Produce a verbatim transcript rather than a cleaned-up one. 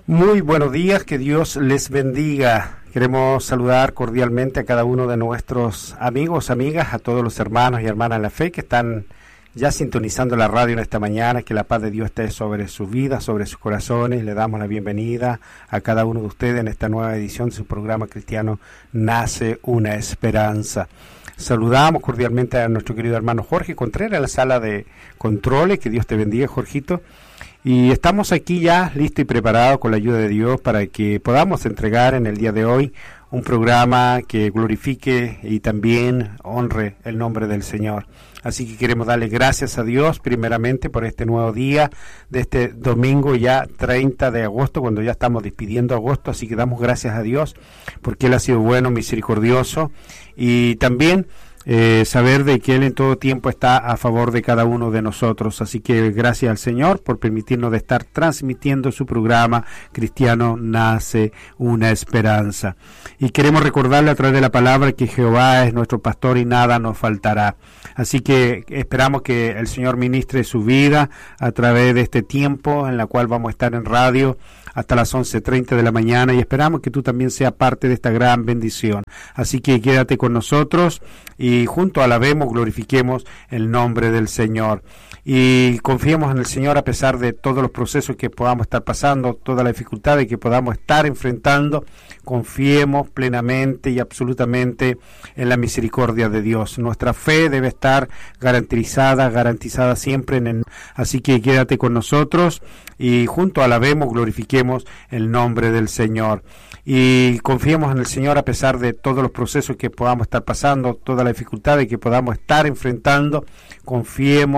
Muy buenos días, que Dios les bendiga. Queremos saludar cordialmente a cada uno de nuestros amigos, amigas, a todos los hermanos y hermanas en la fe que están ya sintonizando la radio en esta mañana. Que la paz de Dios esté sobre sus vidas, sobre sus corazones. Le damos la bienvenida a cada uno de ustedes en esta nueva edición de su programa cristiano Nace una Esperanza. Saludamos cordialmente a nuestro querido hermano Jorge Contreras en la sala de controles. Que Dios te bendiga, Jorgito. Y estamos aquí ya listos y preparados con la ayuda de Dios para que podamos entregar en el día de hoy un programa que glorifique y también honre el nombre del Señor. Así que queremos darle gracias a Dios primeramente por este nuevo día de este domingo ya treinta de agosto, cuando ya estamos despidiendo agosto. Así que damos gracias a Dios porque Él ha sido bueno, misericordioso, y también Eh, saber de que Él en todo tiempo está a favor de cada uno de nosotros. Así que gracias al Señor por permitirnos de estar transmitiendo su programa Cristiano Nace una Esperanza. Y queremos recordarle a través de la palabra que Jehová es nuestro pastor y nada nos faltará. Así que esperamos que el Señor ministre su vida a través de este tiempo en la cual vamos a estar en radio hasta las once treinta de la mañana, y esperamos que tú también seas parte de esta gran bendición. Así que quédate con nosotros y junto alabemos, glorifiquemos el nombre del Señor. Y confiemos en el Señor a pesar de todos los procesos que podamos estar pasando, todas las dificultades que podamos estar enfrentando. Confiemos plenamente y absolutamente en la misericordia de Dios. Nuestra fe debe estar garantizada, garantizada siempre en Él. Así que quédate con nosotros y junto alabemos, glorifiquemos el nombre del Señor. Y confiemos en el Señor a pesar de todos los procesos que podamos estar pasando, todas las dificultades que podamos estar enfrentando. Confiemos